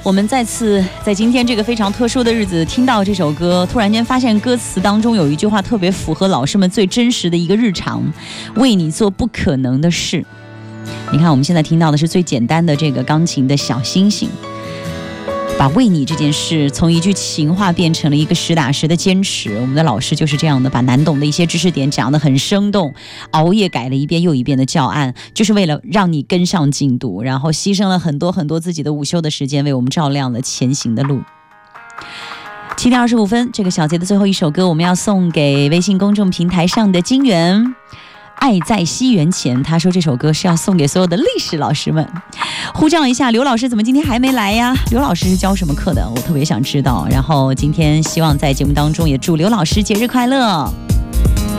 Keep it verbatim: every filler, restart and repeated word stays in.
我们再次在今天这个非常特殊的日子听到这首歌，突然间发现歌词当中有一句话特别符合老师们最真实的一个日常，为你做不可能的事。你看我们现在听到的是最简单的这个钢琴的小星星，把为你这件事从一句情话变成了一个实打实的坚持。我们的老师就是这样的，把难懂的一些知识点讲得很生动，熬夜改了一遍又一遍的教案，就是为了让你跟上进度，然后牺牲了很多很多自己的午休的时间，为我们照亮了前行的路。七点二十五分，这个小节的最后一首歌，我们要送给微信公众平台上的金源。爱在西元前，他说这首歌是要送给所有的历史老师们。呼叫一下刘老师，怎么今天还没来呀？刘老师是教什么课的？我特别想知道。然后今天希望在节目当中也祝刘老师节日快乐。